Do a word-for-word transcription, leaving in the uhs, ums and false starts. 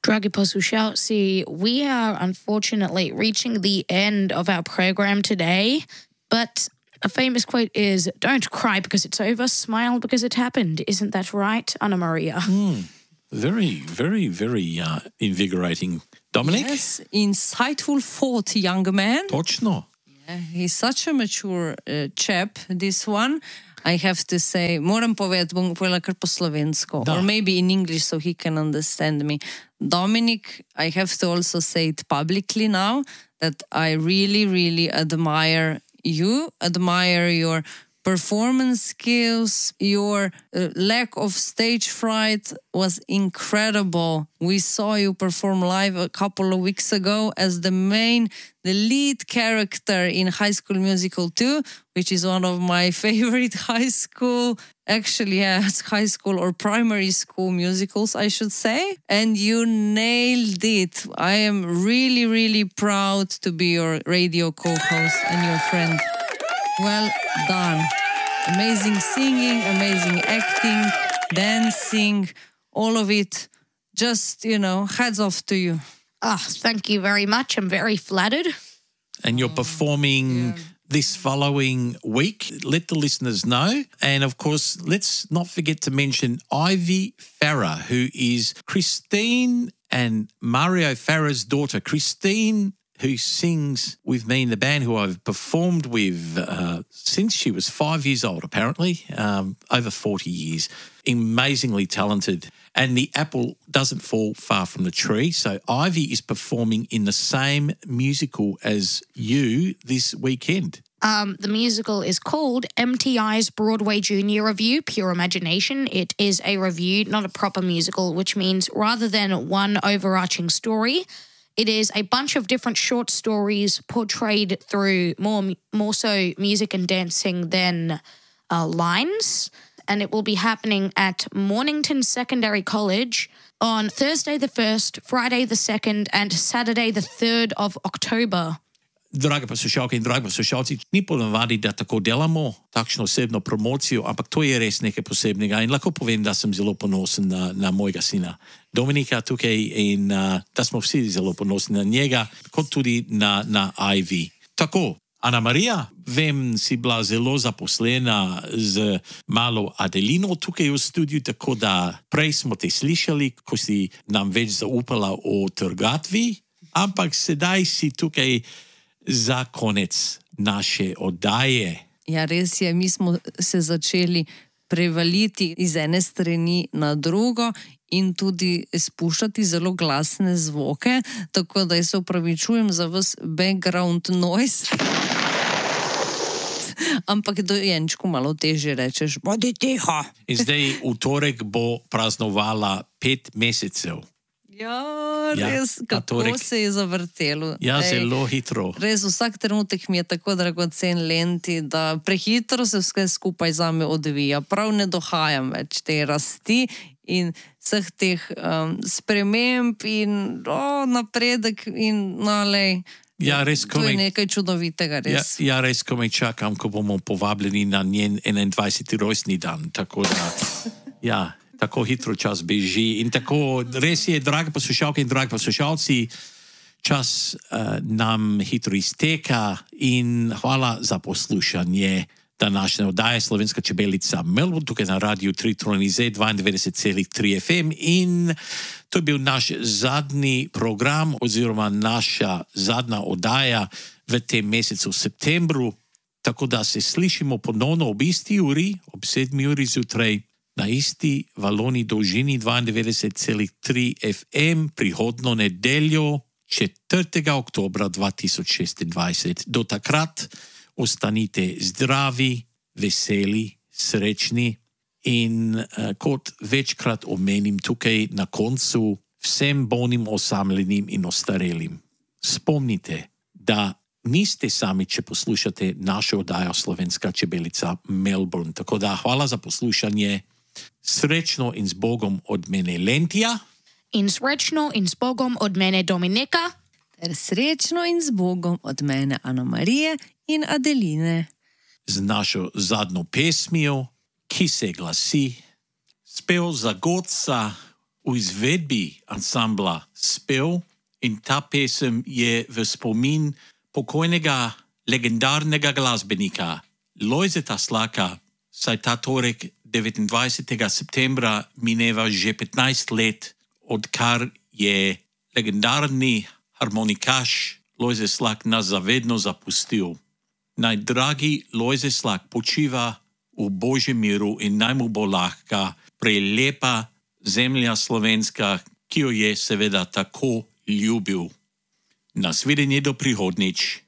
Dragi poslušalci, we are unfortunately reaching the end of our program today, but a famous quote is, don't cry because it's over, smile because it happened. Isn't that right, Anna Maria? Mm, very, very, very uh, invigorating. Dominic? Yes, insightful thought, young man. Točno. Yeah, he's such a mature uh, chap, this one. I have to say, moram povedati, bom povedala kar po slovensko, Da. or maybe in English so he can understand me. Dominic, I have to also say it publicly now, that I really, really admire you, admire your performance skills, your uh, lack of stage fright was incredible. We saw you perform live a couple of weeks ago as the main, the lead character in High School Musical two, which is one of my favorite high school, actually, yeah, it's high school or primary school musicals, I should say. And you nailed it. I am really, really proud to be your radio co-host and your friend. Well done. Amazing singing, amazing acting, dancing, all of it. Just, you know, hats off to you. Ah, thank you very much. I'm very flattered. And you're performing yeah. this following week. Let the listeners know. And of course, let's not forget to mention Ivy Farah, who is Christine and Mario Farah's daughter. Christine, who sings with me in the band, who I've performed with uh, since she was five years old, apparently, um, over forty years. Amazingly talented. And the apple doesn't fall far from the tree. So Ivy is performing in the same musical as you this weekend. Um, the musical is called M T I's Broadway Junior Review, Pure Imagination. It is a review, not a proper musical, which means rather than one overarching story, it is a bunch of different short stories portrayed through more more so music and dancing than uh, lines. And it will be happening at Mornington Secondary College on Thursday the first, Friday the second, and Saturday the third of October. Drage poslušalke in dragi poslušalci, ni ponavadi, da tako delamo, takšno osebno promocijo, ampak to je res nekaj posebnega in lahko povem, da sem zelo ponosen na, na mojega sina Dominika tukaj in uh, da smo vsi zelo ponosni na njega, kot tudi na, na Ivy. Tako, Ana Marija, vem, si bila zelo zaposlena z malo Adelino tukaj v studiu, tako da prej smo te slišali, ko si nam več zaupala o trgatvi, ampak sedaj si tukaj za konec naše oddaje. Ja, res je, mi smo se začeli prevaliti iz ene strani na drugo in tudi spuščati zelo glasne zvoke, tako da se opravičujem za vas background noise. Ampak dojenčku malo težje rečeš, bodi tiho. In zdaj v torek bo praznovala pet mesecev. Ja, Ja, res, kako torek. se je zavrtelo. Ja, Ej, zelo hitro. Res, vsak trenutek mi je tako dragocen lenti, da prehitro se vse skupaj zame odvija. Prav ne dohajam več te rasti in vseh teh um, sprememb in o, napredek in nalej. Ja, res To je komaj, nekaj čudovitega, ja, res. ja, res komaj čakam, ko bomo povabljeni na njen enaindvajseti rojstni dan. Tako da, ja, tako hitro čas beži. In tako, res je, drage poslušalke in dragi poslušalci, čas uh, nam hitro izteka in hvala za poslušanje današnje oddaje Slovenska čebelica Melbourne, tukaj na radiju tri Z dvaindevetdeset celih tri F M in to je bil naš zadnji program oziroma naša zadnja oddaja v tem mesecu septembru, tako da se slišimo ponovno ob isti uri, ob sedmi uri zjutraj, na isti valoni dolžini dvaindevetdeset celih tri F M prihodno nedeljo četrtega oktobra dva tisoč šestindvajset. Do takrat ostanite zdravi, veseli, srečni in uh, kot večkrat omenim tukaj na koncu vsem bolnim, osamljenim in ostarelim. Spomnite, da niste sami, če poslušate našo oddajo Slovenska čebelica Melbourne. Tako da hvala za poslušanje. Srečno in z Bogom od mene Lentija. In srečno in s Bogom od mene Dominika. Ter srečno in z Bogom od mene Ana Marije in Adeline. Z našo zadnjo pesmijo, ki se glasi: spev za godca v izvedbi ansambla spev in ta pesem je v spomin pokojnega legendarnega glasbenika Lojzeta Slaka, saj ta torek devetindvajsetega septembra mineva že petnajst let, odkar je legendarni harmonikaš Lojze Slak nas zavedno zapustil. Naj dragi Lojze Slak počiva v Božjem miru in naj mu bo lahka prelepa zemlja slovenska, ki jo je seveda tako ljubil. Nasvidenje do prihodnič.